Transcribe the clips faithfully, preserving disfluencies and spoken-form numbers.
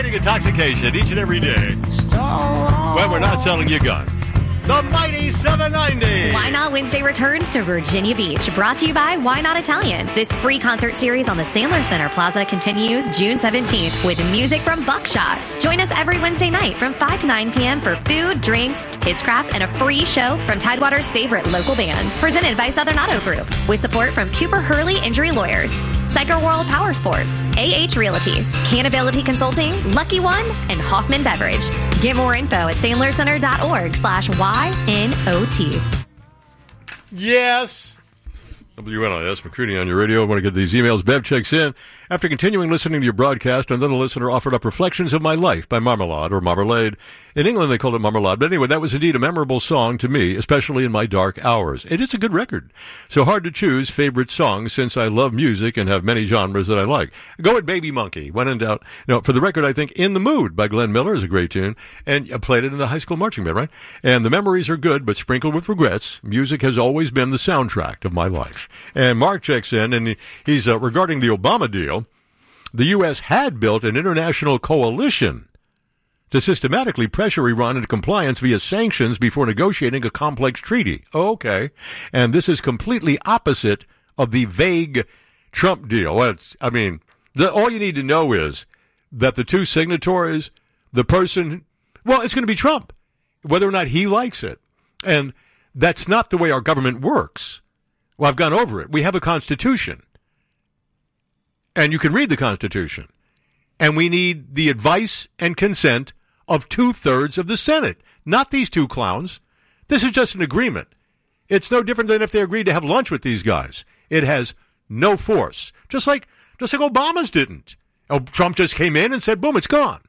avoiding intoxication each and every day when we're not selling you guns. The Mighty seven ninety. Why Not Wednesday returns to Virginia Beach, brought to you by Why Not Italian. This free concert series on the Sandler Center Plaza continues June seventeenth with music from Buckshot. Join us every Wednesday night from five to nine p.m. for food, drinks, kids crafts, and a free show from Tidewater's favorite local bands. Presented by Southern Auto Group with support from Cooper Hurley Injury Lawyers, Psycho World Power Sports, A H Realty, Canability Consulting, Lucky One, and Hoffman Beverage. Get more info at sandlercenter.org slash Y-N-O-T. Yes. W N I S, McCready on your radio. I want to get these emails. Bev checks in. After continuing listening to your broadcast, another listener offered up Reflections of My Life by Marmalade, or Marmalade. In England, they called it Marmalade. But anyway, that was indeed a memorable song to me, especially in my dark hours. It is a good record. So hard to choose favorite songs since I love music and have many genres that I like. Go with Baby Monkey. When in doubt. No, for the record, I think In the Mood by Glenn Miller is a great tune. And I played it in the high school marching band, right? And the memories are good, but sprinkled with regrets. Music has always been the soundtrack of my life. And Mark checks in, and he's uh, regarding the Obama deal. The U S had built an international coalition to systematically pressure Iran into compliance via sanctions before negotiating a complex treaty. Oh, okay. And this is completely opposite of the vague Trump deal. Well, it's, I mean, the, all you need to know is that the two signatories, the person, well, it's going to be Trump, whether or not he likes it. And that's not the way our government works. Well, I've gone over it. We have a Constitution. And you can read the Constitution. And we need the advice and consent of two-thirds of the Senate, not these two clowns. This is just an agreement. It's no different than if they agreed to have lunch with these guys. It has no force. Just like just like Obama's didn't. Oh, Trump just came in and said, boom, it's gone.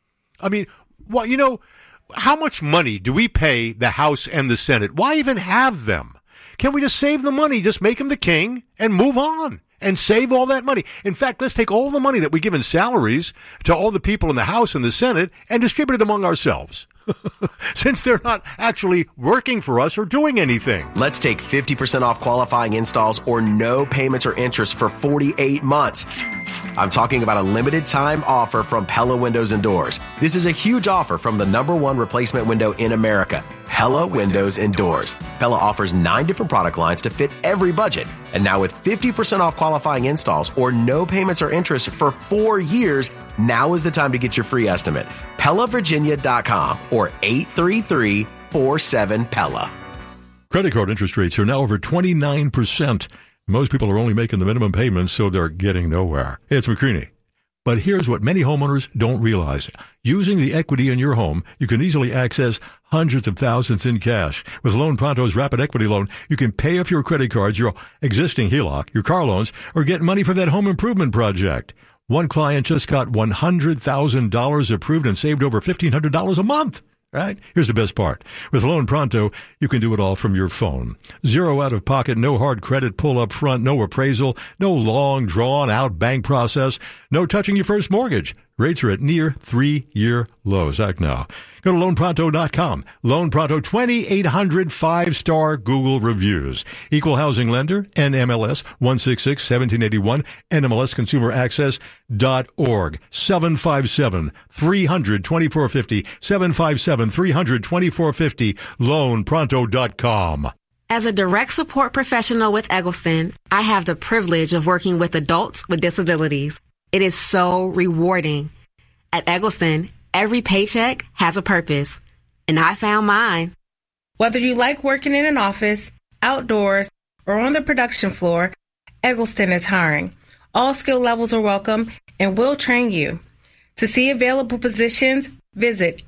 I mean, well, you know, how much money do we pay the House and the Senate? Why even have them? Can we just save the money, just make him the king, and move on? And save all that money. In fact, let's take all the money that we give in salaries to all the people in the House and the Senate and distribute it among ourselves. Since they're not actually working for us or doing anything. Let's take fifty percent off qualifying installs or no payments or interest for forty-eight months. I'm talking about a limited time offer from Pella Windows and Doors. This is a huge offer from the number one replacement window in America, Pella Windows and Doors. Pella offers nine different product lines to fit every budget. And now with fifty percent off qualifying installs or no payments or interest for four years, now is the time to get your free estimate. Pella Virginia dot com or eight three three, four seven, Pella. Credit card interest rates are now over twenty-nine percent. Most people are only making the minimum payments, so they're getting nowhere. Hey, it's McCready. But here's what many homeowners don't realize. Using the equity in your home, you can easily access hundreds of thousands in cash. With Loan Pronto's Rapid Equity Loan, you can pay off your credit cards, your existing H E L O C, your car loans, or get money for that home improvement project. One client just got one hundred thousand dollars approved and saved over fifteen hundred dollars a month. Right? Here's the best part. With Loan Pronto, you can do it all from your phone. Zero out of pocket, no hard credit pull up front, no appraisal, no long drawn out bank process, no touching your first mortgage. Rates are at near three-year lows. Act now. Go to loan pronto dot com. Loan Pronto, twenty-eight hundred five-star Google reviews. Equal housing lender, N M L S one six six, one seven eight one, N M L S consumer access dot org. seven five seven, three hundred, twenty-four fifty, seven five seven, three hundred, twenty-four fifty, loan pronto dot com. As a direct support professional with Eggleston, I have the privilege of working with adults with disabilities. It is so rewarding. At Eggleston, every paycheck has a purpose, and I found mine. Whether you like working in an office, outdoors, or on the production floor, Eggleston is hiring. All skill levels are welcome, and we'll train you. To see available positions, visit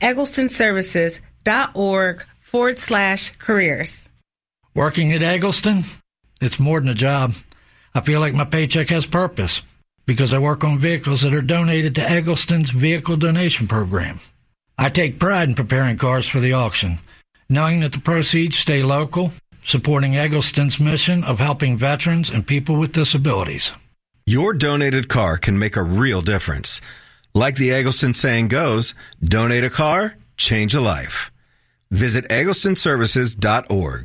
egglestonservices.org forward slash careers. Working at Eggleston, it's more than a job. I feel like my paycheck has purpose because I work on vehicles that are donated to Eggleston's Vehicle Donation Program. I take pride in preparing cars for the auction, knowing that the proceeds stay local, supporting Eggleston's mission of helping veterans and people with disabilities. Your donated car can make a real difference. Like the Eggleston saying goes, donate a car, change a life. Visit eggleston services dot org.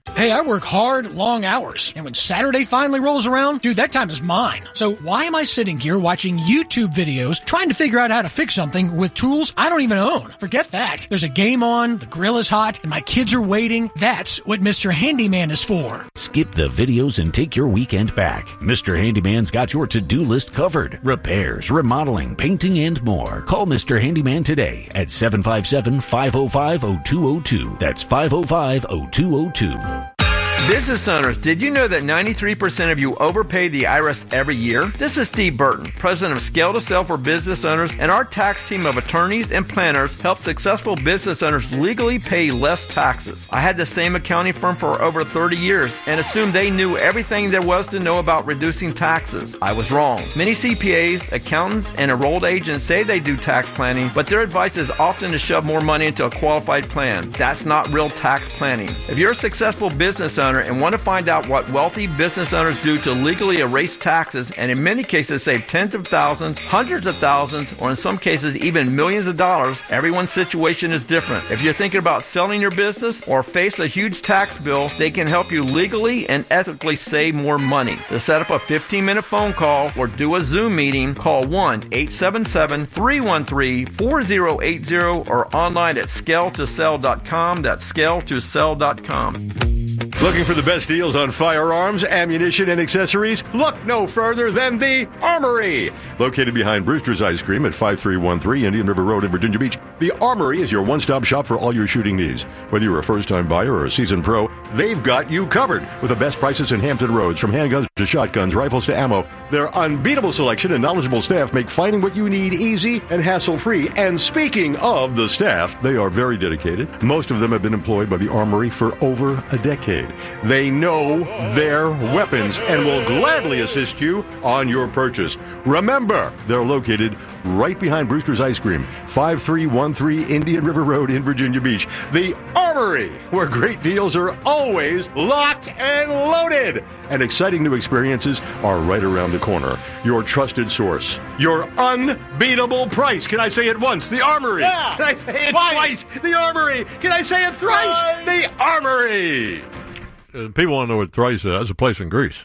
Hey, I work hard, long hours, and when Saturday finally rolls around, dude, that time is mine. So why am I sitting here watching YouTube videos trying to figure out how to fix something with tools I don't even own? Forget that. There's a game on, the grill is hot, and my kids are waiting. That's what Mister Handyman is for. Skip the videos and take your weekend back. Mister Handyman's got your to-do list covered. Repairs, remodeling, painting, and more. Call Mister Handyman today at seven five seven, five oh five, oh two oh two. That's five oh five, oh two oh two. Business owners, did you know that ninety-three percent of you overpay the I R S every year? This is Steve Burton, president of Scale to Sell for Business Owners, and our tax team of attorneys and planners help successful business owners legally pay less taxes. I had the same accounting firm for over thirty years and assumed they knew everything there was to know about reducing taxes. I was wrong. Many C P As, accountants, and enrolled agents say they do tax planning, but their advice is often to shove more money into a qualified plan. That's not real tax planning. If you're a successful business owner and want to find out what wealthy business owners do to legally erase taxes and in many cases save tens of thousands, hundreds of thousands, or in some cases even millions of dollars, everyone's situation is different. If you're thinking about selling your business or face a huge tax bill, they can help you legally and ethically save more money. To set up a fifteen minute phone call or do a Zoom meeting, call one eight seven seven, three one three, four oh eight oh or online at scale to sell dot com. That's scale to sell dot com. Looking for the best deals on firearms, ammunition, and accessories? Look no further than the Armory. Located behind Brewster's Ice Cream at five three one three Indian River Road in Virginia Beach, the Armory is your one-stop shop for all your shooting needs. Whether you're a first-time buyer or a seasoned pro, they've got you covered with the best prices in Hampton Roads. From handguns to shotguns, rifles to ammo, their unbeatable selection and knowledgeable staff make finding what you need easy and hassle-free. And speaking of the staff, they are very dedicated. Most of them have been employed by the Armory for over a decade. They know their weapons and will gladly assist you on your purchase. Remember, they're located right behind Brewster's Ice Cream, five three one three Indian River Road in Virginia Beach. The Armory, where great deals are always locked and loaded. And exciting new experiences are right around the corner. Your trusted source. Your unbeatable price. Can I say it once? The Armory. Yeah. Can I say it twice? The Armory. Can I say it thrice? Thrice. The Armory. Uh, people want to know what thrice is. That's a place in Greece.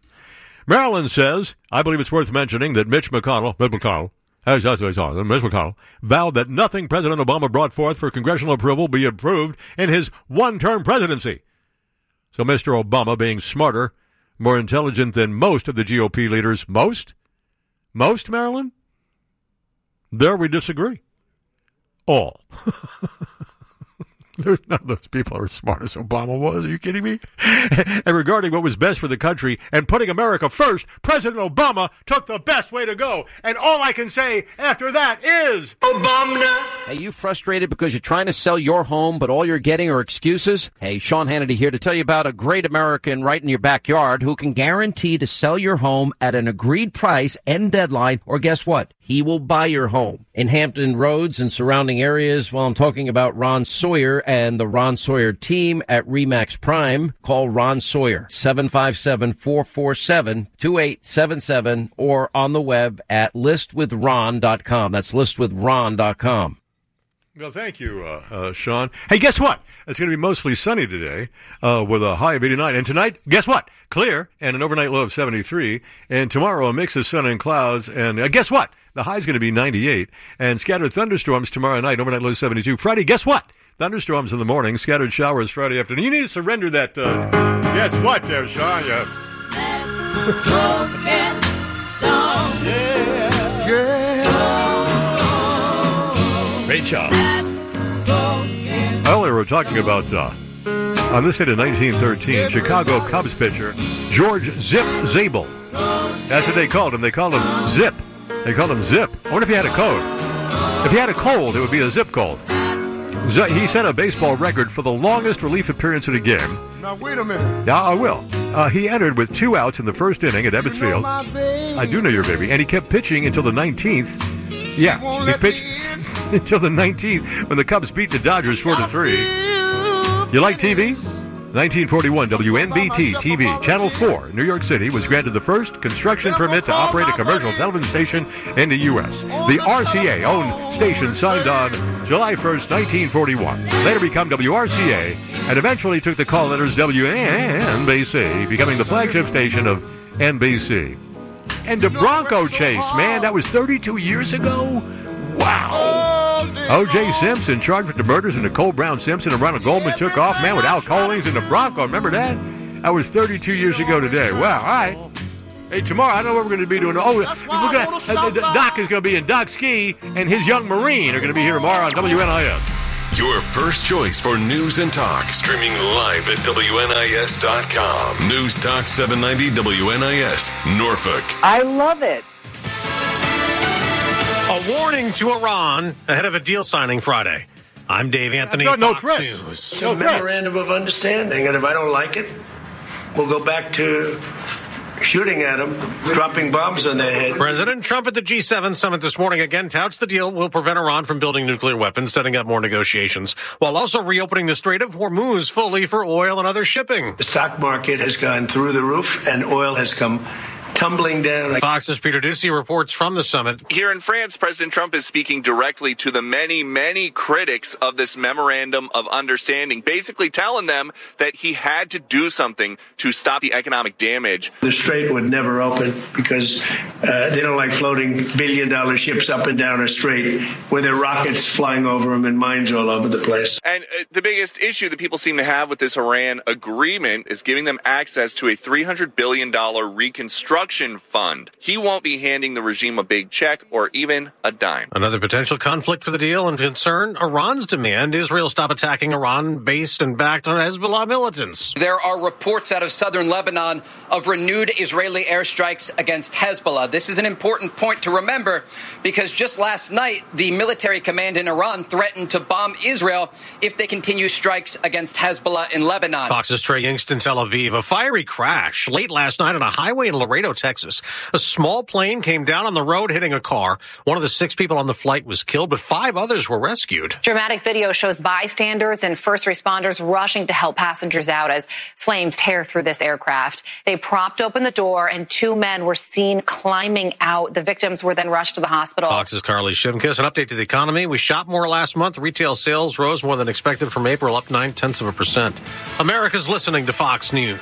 Maryland says, I believe it's worth mentioning that Mitch McConnell, Mitch McConnell, as I saw, Mitch McConnell, vowed that nothing President Obama brought forth for congressional approval be approved in his one-term presidency. So Mister Obama, being smarter, more intelligent than most of the G O P leaders, most? Most, Maryland? There we disagree. All. There's none of those people are as smart as Obama was. Are you kidding me? And regarding what was best for the country and putting America first, President Obama took the best way to go. And all I can say after that is Obama. Hey, you frustrated because you're trying to sell your home, but all you're getting are excuses? Hey, Sean Hannity here to tell you about a great American right in your backyard who can guarantee to sell your home at an agreed price and deadline, or guess what? He will buy your home. In Hampton Roads and surrounding areas, well, I'm talking about Ron Sawyer and the Ron Sawyer team at RE/MAX Prime. Call Ron Sawyer, seven five seven, four four seven, two eight seven seven, or on the web at list with ron dot com. That's list with ron dot com. Well, thank you, uh, uh, Sean. Hey, guess what? It's going to be mostly sunny today uh, with a high of eighty-nine. And tonight, guess what? Clear and an overnight low of seventy-three. And tomorrow, a mix of sun and clouds. And uh, guess what? The high is going to be ninety-eight. And scattered thunderstorms tomorrow night, overnight low seventy-two. Friday, guess what? Thunderstorms in the morning, scattered showers Friday afternoon. You need to surrender that. Uh, guess what there, Sean? Yeah. yeah. Yeah. Great job. Earlier, we were talking about, uh, on this date in nineteen thirteen, Chicago Cubs pitcher George Zip Zabel. That's what they called him. They called him Zip. They called him Zip. I wonder if he had a code. If he had a cold, it would be a Zip cold. Z- he set a baseball record for the longest relief appearance in a game. Now, wait a minute. Yeah, I will. Uh, he entered with two outs in the first inning at Ebbets You know Field. I do know your baby. And he kept pitching until the nineteenth. Yeah, he pitched until the nineteenth when the Cubs beat the Dodgers four to three. You like T V? nineteen forty-one, W N B T T V, Channel four, New York City, was granted the first construction permit to operate a commercial television station in the U S. The R C A-owned station signed on July first, nineteen forty-one. Later become W R C A, and eventually took the call letters W N B C, becoming the flagship station of N B C. And the Bronco chase, man, that was thirty-two years ago? Wow. O J Simpson charged with the murders of Nicole Brown Simpson and Ronald Goldman took off, man, with Al Collins and the Bronco. Remember that? That was thirty-two years ago today. Wow, all right. Hey, tomorrow, I don't know what we're going to be doing. Oh, we're gonna, uh, Doc is going to be in Doc Ski, and his young Marine are going to be here tomorrow on W N I S. Your first choice for news and talk, streaming live at W N I S dot com. News Talk seven ninety W N I S, Norfolk. I love it. A warning to Iran ahead of a deal signing Friday. I'm Dave Anthony. No, no Fox threats. News. It's a memorandum of understanding, and if I don't like it, we'll go back to shooting at them, dropping bombs on their head. President Trump at the G seven summit this morning again touts the deal will prevent Iran from building nuclear weapons, setting up more negotiations, while also reopening the Strait of Hormuz fully for oil and other shipping. The stock market has gone through the roof, and oil has come tumbling down. Fox's Peter Ducey reports from the summit. Here in France, President Trump is speaking directly to the many, many critics of this memorandum of understanding, basically telling them that he had to do something to stop the economic damage. The Strait would never open because uh, they don't like floating billion-dollar ships up and down a strait where there are rockets flying over them and mines all over the place. And uh, the biggest issue that people seem to have with this Iran agreement is giving them access to a three hundred billion dollars reconstruction fund. He won't be handing the regime a big check or even a dime. Another potential conflict for the deal and concern, Iran's demand Israel stop attacking Iran-based and backed on Hezbollah militants. There are reports out of southern Lebanon of renewed Israeli airstrikes against Hezbollah. This is an important point to remember because just last night, the military command in Iran threatened to bomb Israel if they continue strikes against Hezbollah in Lebanon. Fox's Trey Yingst in Tel Aviv. A fiery crash late last night on a highway in Laredo, Texas. A small plane came down on the road hitting a car. One of the six people on the flight was killed, but five others were rescued. Dramatic video shows bystanders and first responders rushing to help passengers out as flames tear through this aircraft. They propped open the door and two men were seen climbing out. The victims were then rushed to the hospital. Fox's Carly Shimkus. An update to the economy. We shopped more last month. Retail sales rose more than expected from April, up nine tenths of a percent. America's listening to Fox News.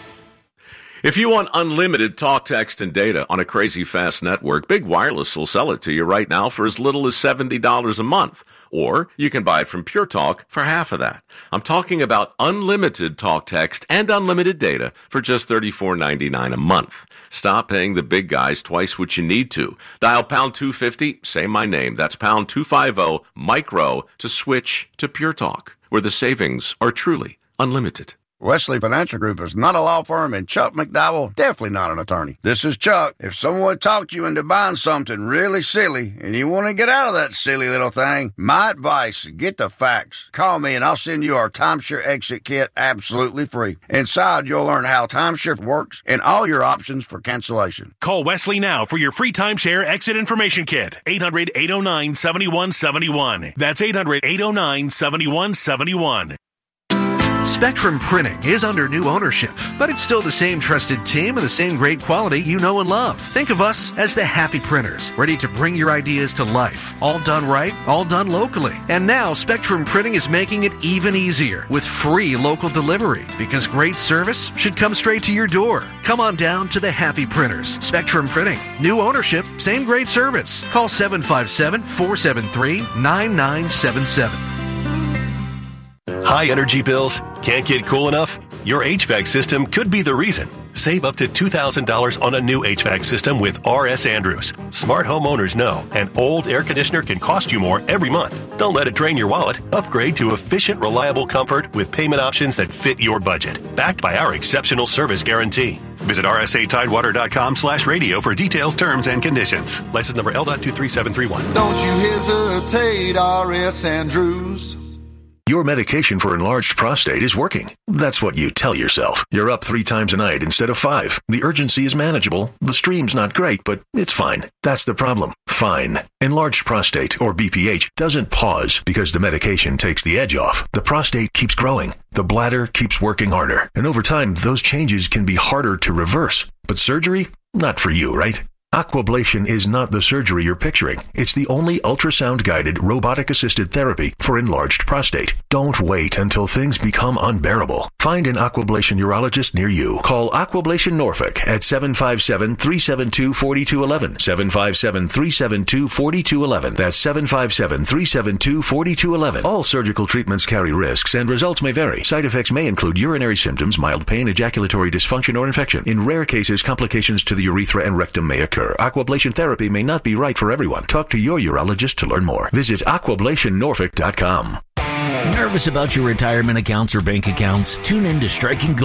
If you want unlimited talk, text, and data on a crazy fast network, Big Wireless will sell it to you right now for as little as seventy dollars a month. Or you can buy it from Pure Talk for half of that. I'm talking about unlimited talk, text, and unlimited data for just thirty-four ninety-nine a month. Stop paying the big guys twice what you need to. Dial pound two fifty, say my name. That's pound two fifty, micro, to switch to Pure Talk, where the savings are truly unlimited. Wesley Financial Group is not a law firm, and Chuck McDowell definitely not an attorney. This is Chuck. If someone talked you into buying something really silly and you want to get out of that silly little thing, my advice, get the facts. Call me and I'll send you our timeshare exit kit absolutely free. Inside, you'll learn how timeshare works and all your options for cancellation. Call Wesley now for your free timeshare exit information kit. eight hundred, eight oh nine, seven one seven one. That's eight hundred, eight oh nine, seven one seven one. Spectrum Printing is under new ownership, but it's still the same trusted team and the same great quality you know and love. Think of us as the Happy Printers, ready to bring your ideas to life. All done right, all done locally. And now Spectrum Printing is making it even easier with free local delivery, because great service should come straight to your door. Come on down to the Happy Printers. Spectrum Printing. New ownership, same great service. Call seven five seven, four seven three, nine nine seven seven. High energy bills? Can't get cool enough? Your H V A C system could be the reason. Save up to two thousand dollars on a new H V A C system with R S Andrews. Smart homeowners know an old air conditioner can cost you more every month. Don't let it drain your wallet. Upgrade to efficient, reliable comfort with payment options that fit your budget. Backed by our exceptional service guarantee. Visit R S A Tidewater dot com slash radio for details, terms, and conditions. License number L two three seven three one. Don't you hesitate, R S Andrews. Your medication for enlarged prostate is working. That's what you tell yourself. You're up three times a night instead of five. The urgency is manageable. The stream's not great, but it's fine. That's the problem. Fine. Enlarged prostate, or B P H, doesn't pause because the medication takes the edge off. The prostate keeps growing. The bladder keeps working harder. And over time, those changes can be harder to reverse. But surgery? Not for you, right? Aquablation is not the surgery you're picturing. It's the only ultrasound-guided, robotic-assisted therapy for enlarged prostate. Don't wait until things become unbearable. Find an Aquablation urologist near you. Call Aquablation Norfolk at seven five seven, three seven two, four two one one. seven five seven, three seven two, four two one one. That's seven five seven, three seven two, four two one one. All surgical treatments carry risks and results may vary. Side effects may include urinary symptoms, mild pain, ejaculatory dysfunction, or infection. In rare cases, complications to the urethra and rectum may occur. Aquablation therapy may not be right for everyone. Talk to your urologist to learn more. Visit aquablation norfolk dot com. Nervous about your retirement accounts or bank accounts? Tune in to Striking Gold